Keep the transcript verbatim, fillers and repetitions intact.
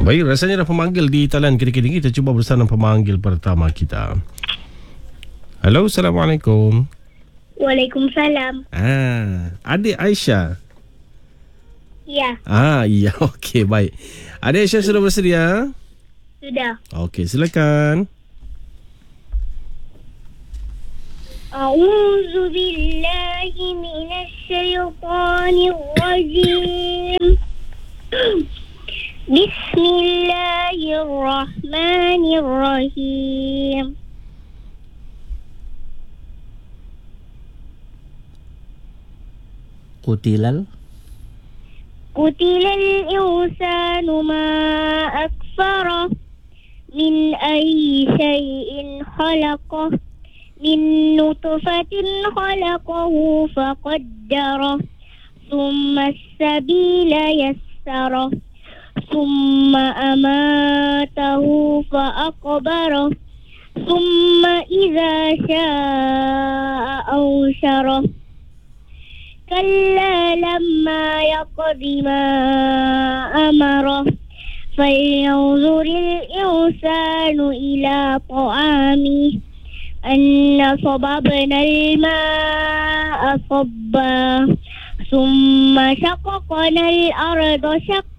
Baik, rasanya dah pemanggil di talian kita ini. Kita cuba bersama pemanggil pertama kita. Halo, Assalamualaikum. Waalaikumsalam. Ah, adik Aisyah. Ya, Ah, iya, okey, baik. Adik Aisyah sudah bersedia? sudah. Okey, silakan. A'udzu billahi minasy syaithanir rajim. Bismillahirrahmanirrahim. Kutilal Qutilal insanu ma akfara min ayyi syai'in khalaqah min nutfatin khalaqahu faqaddara thumma as-sabila yassara thumma amatahu faaqbara thumma idza syaa'a anshara كلا لما يقض ما أمره فلينظر الإنسان إلى طعامه أنا صببنا الماء صبا ثم شققنا الأرض شقا